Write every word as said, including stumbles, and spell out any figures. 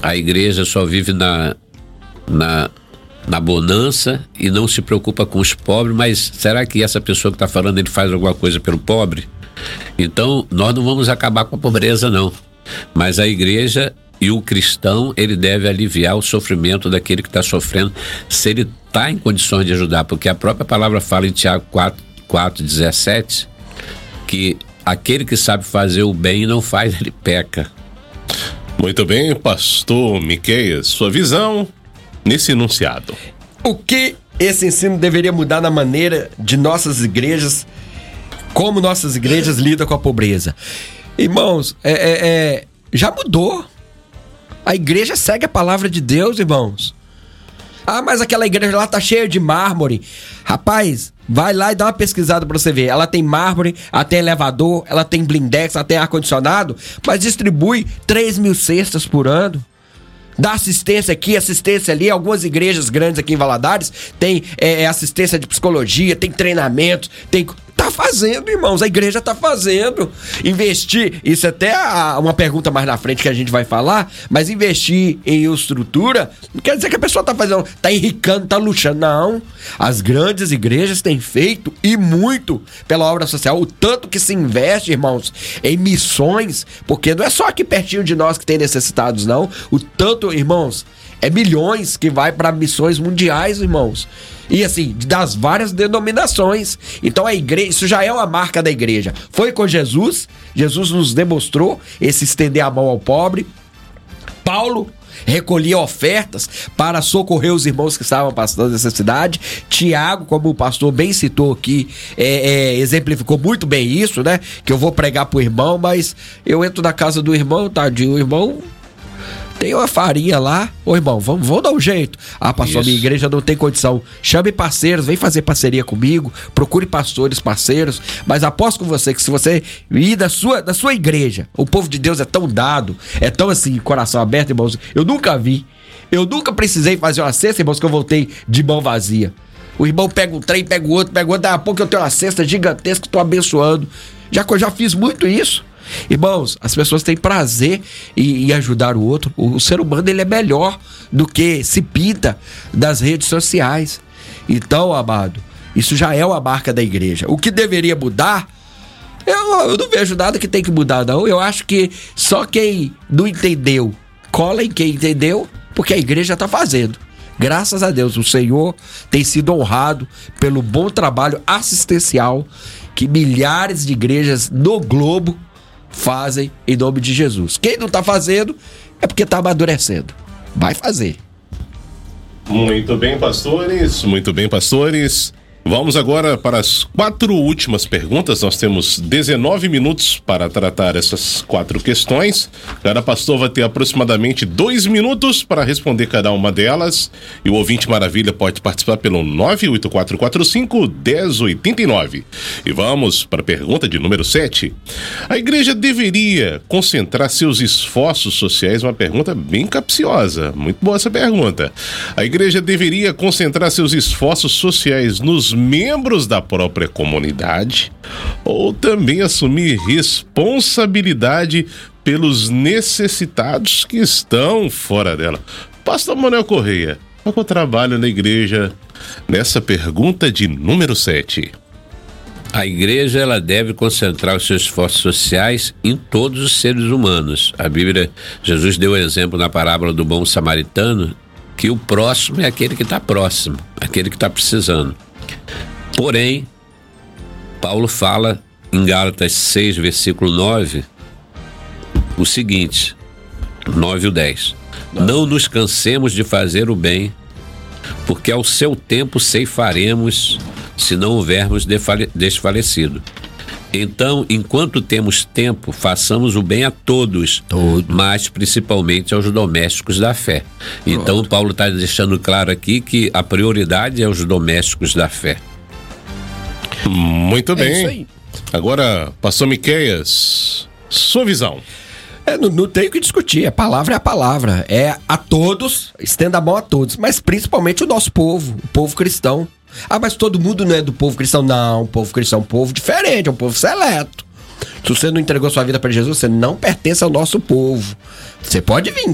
a igreja só vive na, na, na bonança e não se preocupa com os pobres, mas será que essa pessoa que está falando, ele faz alguma coisa pelo pobre? Então, nós não vamos acabar com a pobreza, não. Mas a igreja e o cristão, ele deve aliviar o sofrimento daquele que está sofrendo, se ele está em condições de ajudar, porque a própria palavra fala em Tiago quatro, dezessete, que aquele que sabe fazer o bem e não faz, ele peca. Muito bem, pastor Miqueias, sua visão nesse enunciado. O que esse ensino deveria mudar na maneira de nossas igrejas, como nossas igrejas lidam com a pobreza? Irmãos, é, é, é, já mudou. A igreja segue a palavra de Deus, irmãos. Ah, mas aquela igreja lá tá cheia de mármore. Rapaz, vai lá e dá uma pesquisada pra você ver. Ela tem mármore, ela tem elevador, ela tem blindex, ela tem ar-condicionado, mas distribui três mil cestas por ano. Dá assistência aqui, assistência ali. Algumas igrejas grandes aqui em Valadares tem é, assistência de psicologia, tem treinamento, tem... Tá fazendo, irmãos, a igreja tá fazendo. Investir, isso até é uma pergunta mais na frente que a gente vai falar, mas investir em estrutura não quer dizer que a pessoa tá fazendo, tá enricando, tá luxando, não. As grandes igrejas têm feito, e muito, pela obra social. O tanto que se investe, irmãos, em missões, porque não é só aqui pertinho de nós que tem necessitados, não. O tanto, irmãos, é milhões que vai para missões mundiais, irmãos. E assim, das várias denominações. Então a igreja, isso já é uma marca da igreja. Foi com Jesus, Jesus nos demonstrou esse estender a mão ao pobre. Paulo recolhia ofertas para socorrer os irmãos que estavam passando necessidade. Tiago, como o pastor bem citou aqui, é, é, exemplificou muito bem isso, né? Que eu vou pregar pro irmão, mas eu entro na casa do irmão, tadinho, o irmão... tem uma farinha lá, ô irmão, vamos, vamos dar um jeito. Ah, pastor, Isso. minha igreja não tem condição. Chame parceiros, vem fazer parceria comigo, procure pastores, parceiros, mas aposto com você que se você ir da sua, da sua igreja, o povo de Deus é tão dado, é tão assim, coração aberto, irmãos, eu nunca vi, eu nunca precisei fazer uma cesta, irmãos, que eu voltei de mão vazia. O irmão pega um trem, pega o outro, pega o outro, daqui a pouco eu tenho uma cesta gigantesca, tô abençoando. Já, já fiz muito isso. Irmãos, as pessoas têm prazer em, em ajudar o outro. O, o ser humano, ele é melhor do que se pinta das redes sociais. Então, amado, isso já é uma marca da igreja. O que deveria mudar, eu, eu não vejo nada que tem que mudar, não. Eu acho que só quem não entendeu cola em quem entendeu, porque a igreja está fazendo. Graças a Deus, o Senhor tem sido honrado pelo bom trabalho assistencial que milhares de igrejas no globo fazem em nome de Jesus. Quem não tá fazendo é porque tá amadurecendo. Vai fazer. Muito bem, pastores. Muito bem, pastores. Vamos agora para as quatro últimas perguntas. Nós temos dezenove minutos para tratar essas quatro questões. Cada pastor vai ter aproximadamente dois minutos para responder cada uma delas. E o ouvinte maravilha pode participar pelo nove oito quatro quatro cinco, um zero oito nove. E vamos para a pergunta de número sete. A igreja deveria concentrar seus esforços sociais? Uma pergunta bem capciosa. Muito boa essa pergunta. A igreja deveria concentrar seus esforços sociais nos membros da própria comunidade ou também assumir responsabilidade pelos necessitados que estão fora dela? Pastor Manuel Correia, qual é o trabalho na igreja nessa pergunta de número sete? A igreja, ela deve concentrar os seus esforços sociais em todos os seres humanos. A Bíblia, Jesus deu o exemplo na parábola do bom samaritano, que o próximo é aquele que está próximo, aquele que está precisando. Porém, Paulo fala em Gálatas seis, versículo nove, o seguinte, nove e dez. Não nos cansemos de fazer o bem, porque ao seu tempo ceifaremos, se não houvermos desfalecido. Então, enquanto temos tempo, façamos o bem a todos, Todo. mas principalmente aos domésticos da fé. Pronto. Então, Paulo está deixando claro aqui que a prioridade é os domésticos da fé. Muito bem. É isso aí. Agora, pastor Miqueias, sua visão. É, não, não tem o que discutir, a palavra é a palavra, é a todos, estenda a mão a todos, mas principalmente o nosso povo, o povo cristão. Ah, mas todo mundo não é do povo cristão? Não, o povo cristão é um povo diferente, é um povo seleto. Se você não entregou sua vida para Jesus, você não pertence ao nosso povo. Você pode vir,